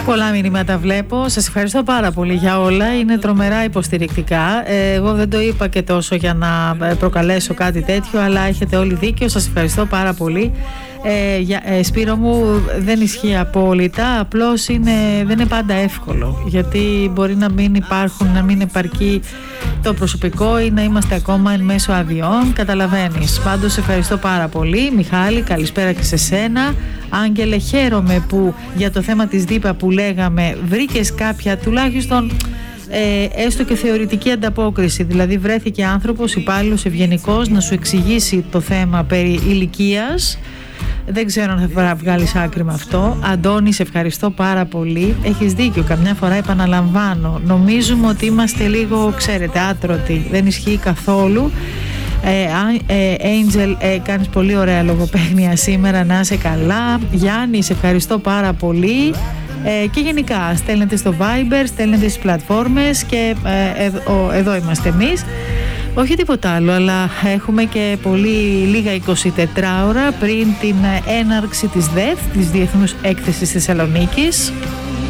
Πολλά μηνύματα βλέπω. Σας ευχαριστώ πάρα πολύ για όλα. Είναι τρομερά υποστηρικτικά. Εγώ δεν το είπα και τόσο για να προκαλέσω κάτι τέτοιο, αλλά έχετε όλοι δίκιο. Σας ευχαριστώ πάρα πολύ. Σπύρο μου, δεν ισχύει απόλυτα. Απλώς δεν είναι πάντα εύκολο, γιατί μπορεί να μην υπάρχουν, να μην επαρκεί το προσωπικό ή να είμαστε ακόμα εν μέσω αδειών. Καταλαβαίνεις. Πάντως ευχαριστώ πάρα πολύ. Μιχάλη, καλησπέρα και σε σένα. Άγγελε, χαίρομαι που για το θέμα της ΔΥΠΑ που λέγαμε βρήκες κάποια τουλάχιστον έστω και θεωρητική ανταπόκριση. Δηλαδή βρέθηκε άνθρωπος, υπάλληλος, ευγενικός να σου εξηγήσει το θέμα περί ηλικίας. Δεν ξέρω αν θα βγάλεις άκρη με αυτό. Αντώνη, σε ευχαριστώ πάρα πολύ. Έχεις δίκιο, καμιά φορά επαναλαμβάνω. Νομίζουμε ότι είμαστε λίγο, ξέρετε, άτρωτοι. Δεν ισχύει καθόλου. Angel, κάνεις πολύ ωραία λογοπαίγνια σήμερα, να είσαι καλά. Γιάννη, σε ευχαριστώ πάρα πολύ. Και γενικά στέλνετε στο Viber, στέλνετε στις πλατφόρμες και εδώ είμαστε εμείς. Όχι τίποτα άλλο, αλλά έχουμε και πολύ λίγα 24 ώρα πριν την έναρξη της ΔΕΘ, της Διεθνούς Έκθεσης Θεσσαλονίκης.